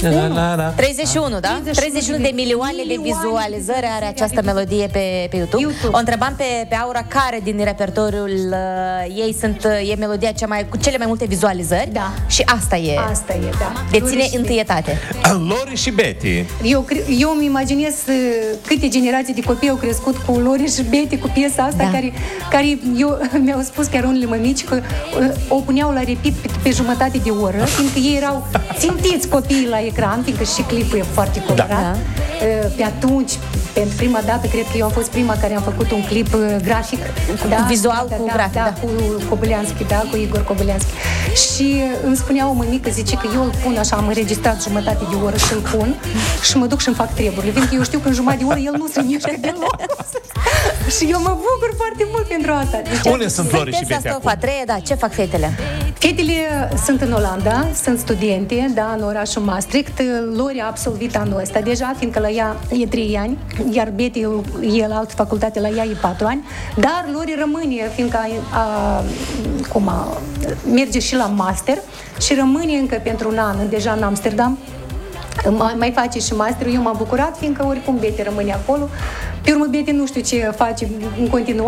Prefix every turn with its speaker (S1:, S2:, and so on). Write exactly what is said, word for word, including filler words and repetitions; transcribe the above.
S1: treizeci și unu, da? treizeci și unu de milioane de vizualizări are această melodie pe, pe YouTube. YouTube. O întrebam pe, pe Aura care din repertoriul uh, ei sunt, uh, e melodia cea mai, cu cele mai multe vizualizări.
S2: Da.
S1: Și asta e.
S2: Asta e, da.
S1: Deține întâietate.
S3: Lori și Betty.
S2: Eu, eu îmi imaginez câte generații de copii au crescut cu Lori și Betty, cu piesa asta, da. care, care eu, mi-au spus chiar unele mămici că uh, o puneau la repeat pe, pe jumătate de oră, fiindcă ei erau țintiți copiii la ecran, fiindcă și clipul e foarte colorat. Da. Uh, pe atunci, pentru prima dată, cred că eu am fost prima care am făcut un clip uh, grafic. Da,
S1: vizual
S2: da,
S1: cu
S2: da,
S1: grafic,
S2: da,
S1: da.
S2: cu Kobylianski, da, cu Igor Kobylianski. Și îmi spunea o mămică, zice că eu îl pun așa, am înregistrat jumătate de oră și îl pun și mă duc și îmi fac treburile, fiindcă eu știu că în jumătate de oră el nu se mișcă deloc. Și eu mă bucur foarte mult pentru asta. Deci,
S3: unde sunt Lori și Betty acum?
S1: A treia, da, ce fac fetele?
S2: Fetele sunt în Olanda, sunt studente, da, în orașul Maastricht. Lori a absolvit anul ăsta deja, fiindcă la ea e trei ani, iar Betty, e la altă facultate, la ea e patru ani, dar Lori rămâne, fiindcă a, a, cum a, merge și la master și rămâne încă pentru un an, deja în Amsterdam. Mai, mai face și masterul, eu m-am bucurat, fiindcă oricum Betty rămâne acolo. Pe urmă, Betty nu știu ce face în continuare.